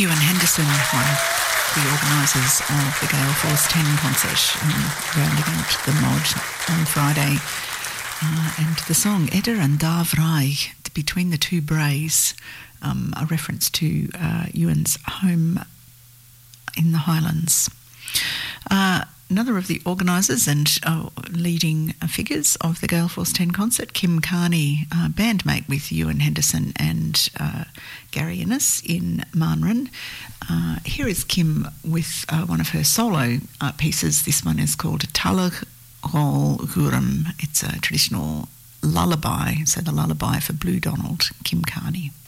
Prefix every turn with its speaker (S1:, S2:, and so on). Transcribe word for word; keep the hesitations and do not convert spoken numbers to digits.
S1: Ewan Henderson, one of the organisers of the Gale Force ten concert, um, rounding out the mod on Friday. Uh, and the song Edder and Da Vrij, Between the Two Braes, um, a reference to uh, Ewan's home in the Highlands. Uh, Another of the organisers and uh, leading figures of the Gale Force ten concert, Kim Carney, uh, bandmate with Ewan Henderson and uh, Gary Innes in Marnron. Uh, here is Kim with uh, one of her solo uh, pieces. This one is called Talach Rol Gurum. It's a traditional lullaby, so the lullaby for Blue Donald, Kim Carney.